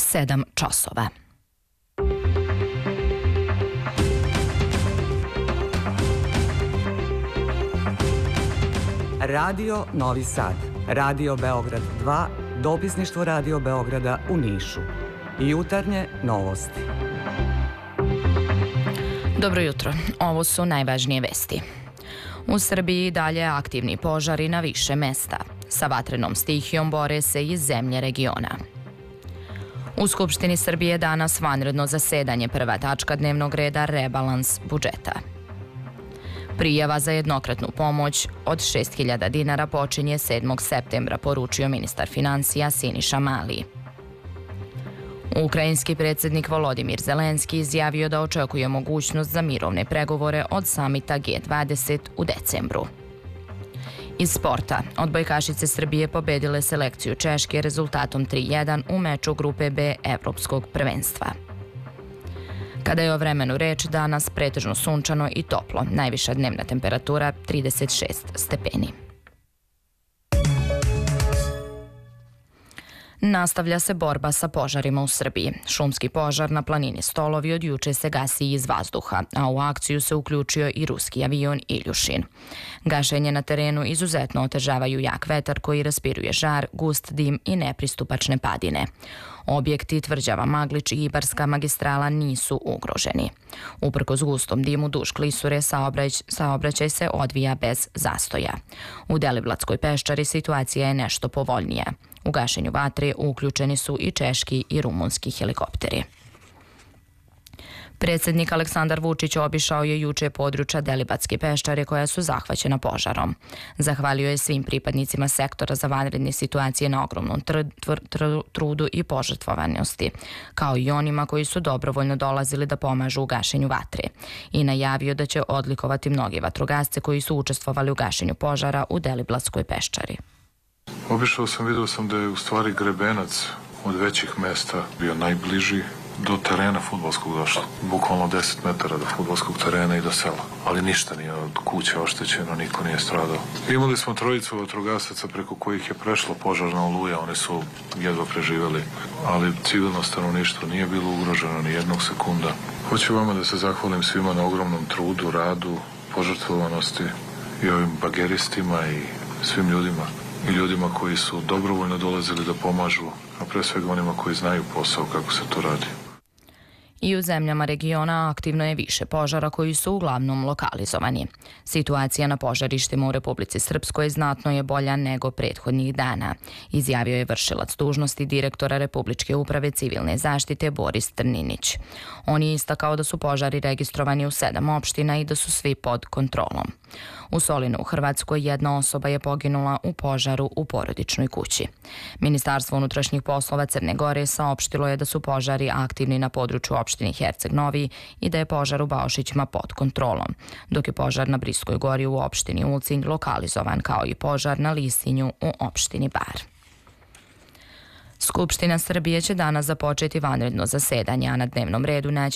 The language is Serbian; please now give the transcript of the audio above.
7 časova. Radio Novi Sad, Radio Beograd 2, dopisništvo Radio Beograda u Nišu. Jutarnje novosti. Dobro jutro, ovo su najvažnije vesti. U Srbiji dalje aktivni požari na više mesta. Sa vatrenom stihijom bore se iz zemlje regiona. U Skupštini Srbije danas vanredno zasedanje, prva tačka dnevnog reda rebalans budžeta. Prijava za jednokratnu pomoć od 6.000 dinara počinje 7. septembra, poručio ministar finansija Siniša Mali. Ukrajinski predsjednik Volodimir Zelenski izjavio da očekuje mogućnost za mirovne pregovore od samita G20 u decembru. Iz sporta, odbojkašice Srbije pobedile selekciju Češke rezultatom 3:1 u meču grupe B Evropskog prvenstva. Kada je o vremenu reč, danas pretežno sunčano i toplo, najviša dnevna temperatura 36 stepeni. Nastavlja se borba sa požarima u Srbiji. Šumski požar na planini Stolovi od juče se gasi iz vazduha, a u akciju se uključio i ruski avion Iljušin. Gašenje na terenu izuzetno otežavaju jak vetar koji raspiruje žar, gust dim i nepristupačne padine. Objekti Tvrđava Maglič i Ibarska magistrala nisu ugroženi. Uprkos gustom dimu duž klisure saobraćaj se odvija bez zastoja. U Deliblatskoj peščari situacija je nešto povoljnija. U gašenju vatre uključeni su i češki i rumunski helikopteri. Predsjednik Aleksandar Vučić obišao je juče područja Delibatske peščare koja su zahvaćena požarom. Zahvalio je svim pripadnicima sektora za vanredne situacije na ogromnom trudu i požrtvovanosti, kao i onima koji su dobrovoljno dolazili da pomažu u gašenju vatre, i najavio da će odlikovati mnoge vatrogasce koji su učestvovali u gašenju požara u Deliblatskoj peščari. Obišao sam, vidio sam da je u stvari Grebenac od većih mesta bio najbliži do terena fudbalskog došlo. Bukvalno 10 metara do fudbalskog terena i do sela. Ali ništa nije od kuće oštećeno, niko nije stradao. Imali smo trojicu vatrogasaca preko kojih je prešlo požarna oluja, oni su jedva preživjeli, ali civilno stanovništvo nije bilo ugroženo ni jednog sekunda. Hoću vama da se zahvalim svima na ogromnom trudu, radu, požrtvovanosti i ovim bageristima i svim ljudima. I ljudima koji su dobrovoljno dolazili da pomažu, a pre svega onima koji znaju posao kako se to radi. I u zemljama regiona aktivno je više požara koji su uglavnom lokalizovani. Situacija na požarištima u Republici Srpskoj znatno je bolja nego prethodnih dana, izjavio je vršilac dužnosti direktora Republičke uprave civilne zaštite Boris Trninić. On je istakao da su požari registrovani u 7 opština i da su svi pod kontrolom. U Solinu u Hrvatskoj jedna osoba je poginula u požaru u porodičnoj kući. Ministarstvo unutrašnjih poslova Crne Gore saopštilo je da su požari aktivni na području opštini Herceg Novi i da je požar u Baušićima pod kontrolom, dok je požar na Briskoj gori u opštini Ulcinj lokalizovan, kao i požar na Lisinju u opštini Bar. Skupština Srbije će danas započeti vanredno zasedanje, a na dnevnom redu naći